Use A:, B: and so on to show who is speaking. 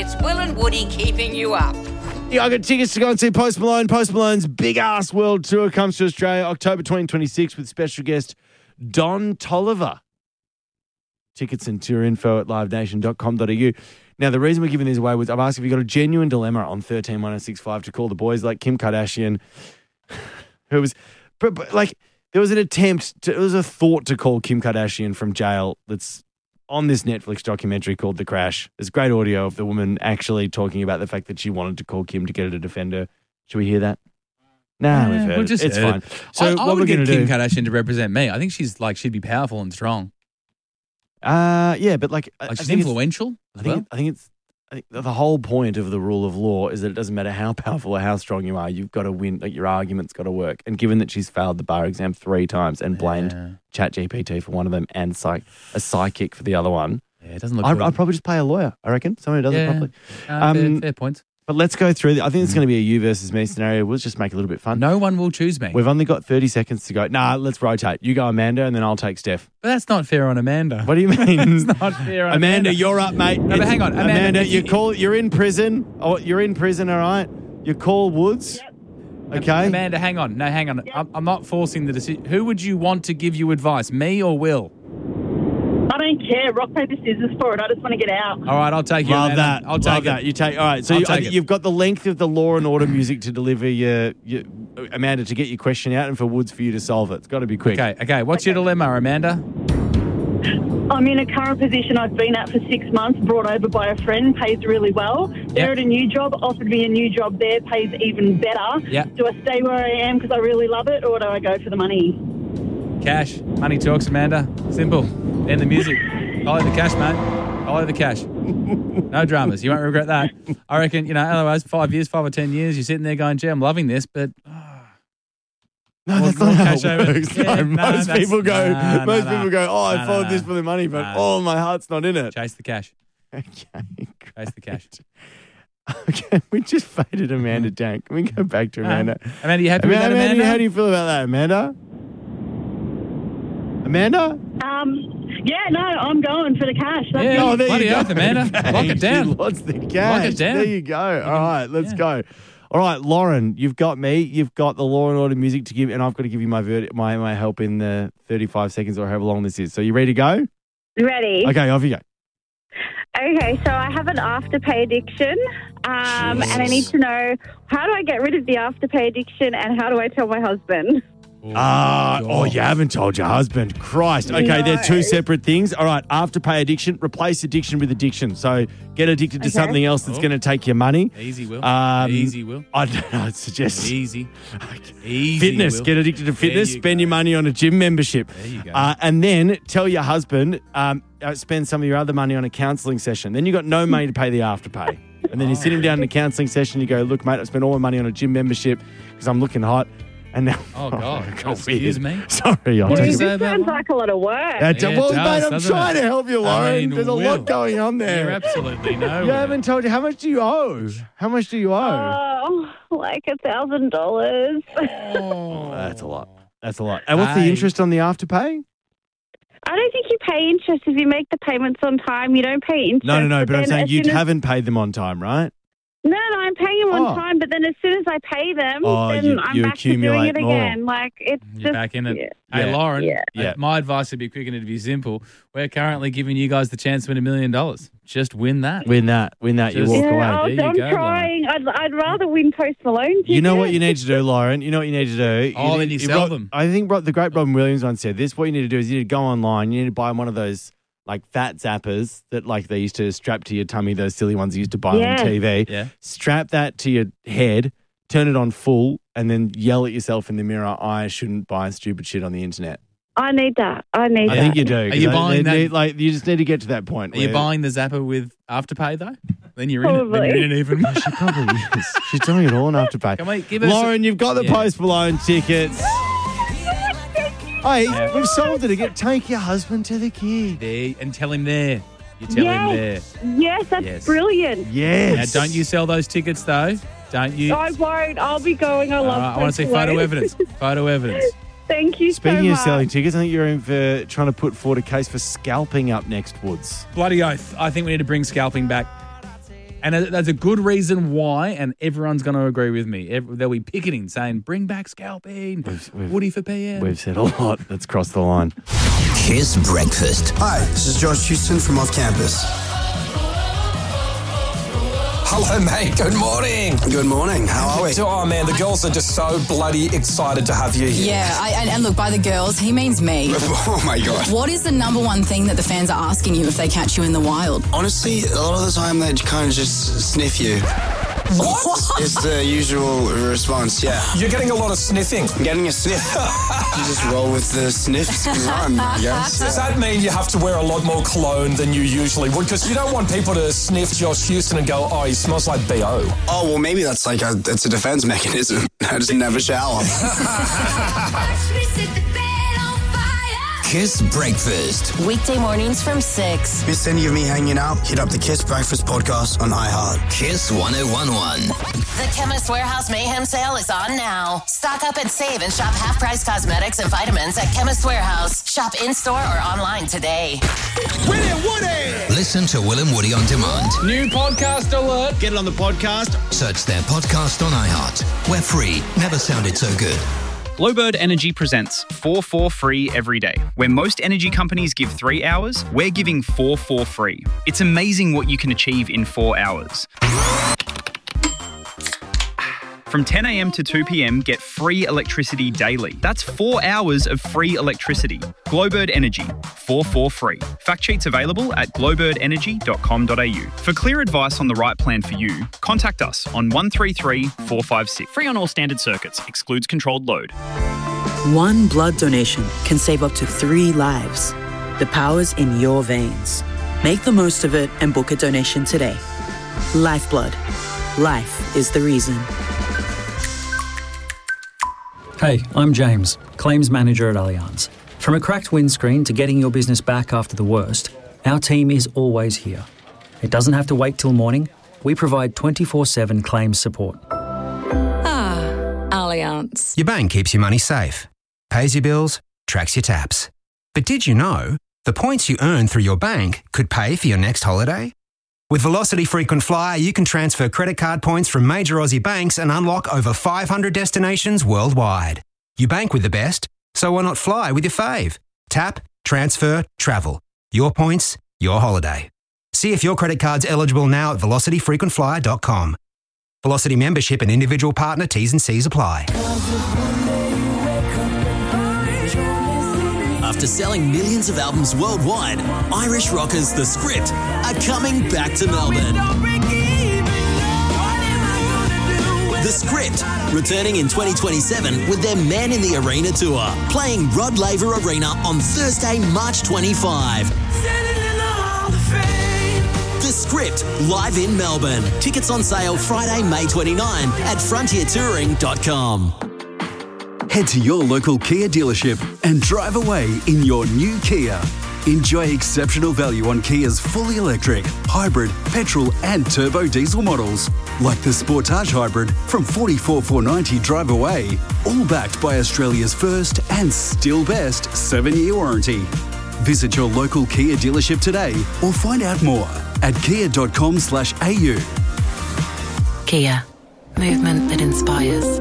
A: It's Will and Woody keeping you up.
B: Yeah, I got tickets to go and see Post Malone. Post Malone's Big Ass World Tour comes to Australia October 2026 with special guest Don Toliver. Tickets and tour info at livenation.com.au. Now, the reason we're giving these away was I've asked if you've got a genuine dilemma on 131065 to call the boys like Kim Kardashian, who was, but like, there was an attempt, there was a thought to call Kim Kardashian from jail that's on this Netflix documentary called The Crash. There's great audio of the woman actually talking about the fact that she wanted to call Kim to get her to defend her. Should we hear that? No, we've heard it. It's fine. So
C: I
B: what
C: would
B: we're going
C: get
B: to
C: Kim
B: do...
C: Kardashian to represent me. I think she'd be powerful and strong.
B: Yeah, but like
C: she's influential.
B: I think the whole point of the rule of law is that it doesn't matter how powerful or how strong you are, you've got to win. Like your argument's got to work. And given that she's failed the bar exam 3 times and blamed ChatGPT for one of them and a psychic for the other one,
C: it doesn't look.
B: I'd probably just pay a lawyer. I reckon someone who does it properly.
C: Fair points.
B: But let's go through. I think it's going to be a you versus me scenario. We'll just make it a little bit fun.
C: No one will choose me.
B: We've only got 30 seconds to go. Nah, let's rotate. You go Amanda, and then I'll take Steph.
C: But that's not fair on Amanda.
B: What do you mean?
C: It's not fair on
B: Amanda, you're up, mate.
C: No, but hang on.
B: Amanda, you're in prison. Oh, you're in prison, all right? You call Woods. Yep. Okay.
C: Amanda, hang on. No, hang on. Yep. I'm not forcing the decision. Who would you want to give you advice, me or Will?
D: I don't care. Rock, paper, scissors for it. I just want to get out.
C: All right, I'll take you.
B: Love
C: Amanda.
B: that.
C: I'll take
B: that.
C: it.
B: You take. All right. So you've got the length of the Law and Order music to deliver your Amanda to get your question out, and for Woods for you to solve it. It's got to be quick.
C: Okay. What's your dilemma, Amanda?
D: I'm in a current position I've been at for 6 months, brought over by a friend, pays really well. They're at a new job, offered me a new job there, pays even better.
C: Yep.
D: Do I stay where I am because I really love it, or do I go for the money?
C: Cash. Money talks, Amanda. Simple. End the music. Follow the cash, mate. Follow the cash. No dramas. You won't regret that. I reckon, otherwise 5 years, 5 or 10 years, you're sitting there going, gee, I'm loving this, but...
B: No, that's not how it works.
C: Yeah,
B: most people go, I followed this
C: no.
B: for the money, but my heart's not in it.
C: Chase the cash.
B: Okay,
C: Chase the cash.
B: Okay, we just faded Amanda down. Can we go back to Amanda?
C: Amanda, you happy with that, Amanda?
B: How do you feel about that, Amanda? Amanda?
D: Yeah, no, I'm going for the cash. That's
C: Yeah,
B: Oh, there
C: bloody
B: you go.
C: oath, Amanda. Lock it down.
B: She lost the cash.
C: Lock it down.
B: There you go. All right, let's go. All right, Lauren, you've got me. You've got the Law and Order music to give, and I've got to give you my help in the 35 seconds or however long this is. So you ready to go?
E: Ready.
B: Okay, off you go.
E: Okay, so I have an Afterpay addiction, and I need to know, how do I get rid of the Afterpay addiction, and how do I tell my husband?
B: You haven't told your husband. Christ. Okay,
E: No.
B: they're two separate things. All right, Afterpay addiction, replace addiction with addiction. So get addicted to something else that's going to take your money.
C: Easy, Will.
B: Easy,
C: Will.
B: I don't know, I'd suggest
C: Easy. Easy,
B: fitness.
C: Will.
B: Get addicted to fitness. Spend your money on a gym membership.
C: There you go.
B: And then tell your husband, spend some of your other money on a counselling session. Then you've got no money to pay the Afterpay. And then you sit him down in a counselling session. You go, look, mate, I spent all my money on a gym membership because I'm looking hot. And now,
C: Oh, God.
B: God,
C: Excuse me?
B: Sorry, I'll
C: What
B: take
C: did you
B: it.
C: say
E: This
C: about
E: sounds
C: that?
E: like a lot of work.
B: That's
C: Yeah, it
B: well,
C: does,
B: mate, I'm
C: doesn't
B: trying
C: it?
B: to help you, Lauren.
C: I mean,
B: There's a lot going on there.
C: You're absolutely no.
B: You haven't told you. How much do you owe? How much do you owe?
E: Oh, like $1,000.
B: That's a lot. That's a lot. And what's the interest on the Afterpay?
E: I don't think you pay interest if you make the payments on time. You don't pay interest.
B: No. But I'm
E: then
B: saying
E: as
B: you
E: soon as-
B: haven't paid them on time, right?
E: No, I'm paying them
B: Oh.
E: on time, but then as soon as I pay them, then
B: you
E: I'm back to doing
B: accumulate
E: it
B: more.
E: again. Like, it's
C: You're
E: just...
C: back in it.
E: Yeah.
C: Hey,
B: Yeah.
C: Lauren,
B: Yeah.
C: my advice would be quick and it'd be simple. We're currently giving you guys the chance to win $1 million. Just win that.
B: Win that. You
C: Just-
B: walk
E: Yeah,
B: away.
C: There you
E: I'm
C: go,
E: trying. I'd rather win Post Malone.
B: You know what you need to do, Lauren? You know what you need to do?
C: Oh, then you sell them.
B: I think the great Robin Williams once said this. What you need to do is you need to go online. You need to buy one of those like fat zappers that like they used to strap to your tummy, those silly ones you used to buy
E: Yeah.
B: on TV.
C: Yeah.
B: Strap that to your head, turn it on full, and then yell at yourself in the mirror, I shouldn't buy stupid shit on the internet.
E: I need that.
B: I think you do.
C: Are you buying that?
B: Like, you just need to get to that point.
C: Are you
B: where-
C: buying the Zapper with Afterpay, though? Then you're in it. Then
E: Probably.
C: you're in it even more.
B: She probably is. She's doing it all on Afterpay.
C: Come on, give us...
B: Lauren, you've got the
C: Yeah.
B: Post Malone tickets. Hey,
C: Yeah.
B: we've solved it. Take your husband to the gig.
C: There, and tell him there. You tell him there.
E: Yes, that's
C: Yes.
E: brilliant.
B: Yes.
C: Now, don't you sell those tickets, though. Don't you?
E: I won't. I'll be going. I
C: All
E: love
C: right, I want to see
E: Post
C: photo
E: Malone.
C: evidence. Photo evidence.
E: Thank you
B: Speaking
E: so
B: of
E: much.
B: selling tickets, I think you're in for trying to put forward a case for scalping up next, Woods.
C: Bloody oath. I think we need to bring scalping back. And there's a good reason why, and everyone's going to agree with me. They'll be picketing, saying, bring back scalping, Woody for PM.
B: We've said a lot that's crossed the line.
F: Kiss Breakfast.
G: Hi, this is Josh Houston from Off Campus.
H: Hello, mate. Good morning.
G: Good morning. How are we?
H: Oh, man, the girls are just so bloody excited to have you here.
I: Yeah, and look, by the girls, he means me.
G: Oh, my God.
I: What is the number one thing that the fans are asking you if they catch you in the wild?
G: Honestly, a lot of the time they kind of just sniff you.
H: What?
G: It's the usual response, yeah.
H: You're getting a lot of sniffing.
G: I'm getting a sniff. You just roll with the sniffs and run, I guess.
H: Does that mean you have to wear a lot more cologne than you usually would? Because you don't want people to sniff Josh Houston and go, oh, he smells like B.O.
G: Oh, well, maybe that's like it's a defense mechanism. I just never shower.
F: Kiss Breakfast.
J: Weekday mornings from 6.
G: Miss any of me hanging out? Hit up the Kiss Breakfast podcast on iHeart.
F: Kiss 1011.
J: The Chemist Warehouse Mayhem sale is on now. Stock up and save and shop half-price cosmetics and vitamins at Chemist Warehouse. Shop in-store or online today.
F: Will and Woody. Listen to Will and Woody on demand.
C: New podcast alert.
B: Get it on the podcast.
F: Search their podcast on iHeart. We're free. Never sounded so good.
K: Glowbird Energy presents 4 for free every day. Where most energy companies give 3 hours, we're giving 4 for free. It's amazing what you can achieve in 4 hours. From 10 a.m. to 2 p.m, get free electricity daily. That's 4 hours of free electricity. Glowbird Energy, 4 for free. Fact sheets available at glowbirdenergy.com.au. For clear advice on the right plan for you, contact us on 133 456. Free on all standard circuits, excludes controlled load.
L: One blood donation can save up to 3 lives. The power's in your veins. Make the most of it and book a donation today. Lifeblood. Life is the reason.
M: Hey, I'm James, Claims Manager at Allianz. From a cracked windscreen to getting your business back after the worst, our team is always here. It doesn't have to wait till morning. We provide 24/7 claims support.
N: Allianz.
O: Your bank keeps your money safe, pays your bills, tracks your taps. But did you know the points you earn through your bank could pay for your next holiday? With Velocity Frequent Flyer, you can transfer credit card points from major Aussie banks and unlock over 500 destinations worldwide. You bank with the best, so why not fly with your fave? Tap, transfer, travel. Your points, your holiday. See if your credit card's eligible now at velocityfrequentflyer.com. Velocity membership and individual partner T's and C's apply.
F: After selling millions of albums worldwide, Irish rockers The Script are coming back to Melbourne. The Script, returning in 2027 with their Man in the Arena tour, playing Rod Laver Arena on Thursday, March 25. The Script, live in Melbourne. Tickets on sale Friday, May 29 at frontiertouring.com.
P: Head to your local Kia dealership and drive away in your new Kia. Enjoy exceptional value on Kia's fully electric, hybrid, petrol and turbo diesel models, like the Sportage Hybrid from $44,490 drive away, all backed by Australia's first and still best 7-year warranty. Visit your local Kia dealership today or find out more at kia.com/au.
N: Kia. Movement that inspires.